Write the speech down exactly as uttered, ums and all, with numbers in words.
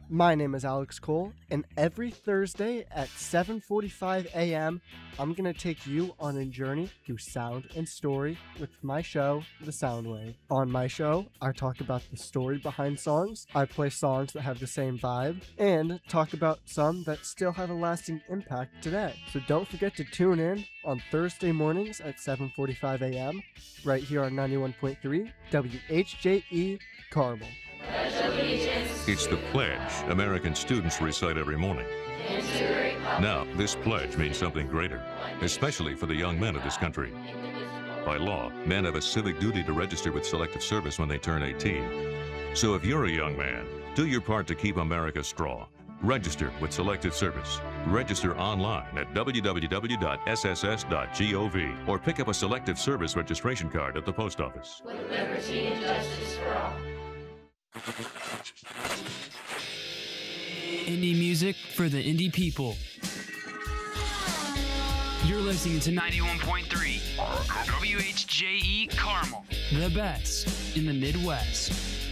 My name is Alex Cole, and every Thursday at seven forty-five a.m., I'm going to take you on a journey through sound and story with my show, The Soundwave. On my show, I talk about the story behind songs, I play songs that have the same vibe, and talk about some that still have a lasting impact today. So don't forget to tune in on Thursday mornings at seven forty-five a.m., right here on ninety-one point three W H J E Carmel. It's the pledge American students recite every morning. Now, this pledge means something greater, especially for the young men of this country. By law, men have a civic duty to register with Selective Service when they turn eighteen. So if you're a young man, do your part to keep America strong. Register with Selective Service. Register online at w w w dot s s s dot gov or pick up a Selective Service registration card at the post office. With liberty and justice for all. Indie music for the indie people. You're listening to ninety-one point three W H J E Carmel, the best in the Midwest.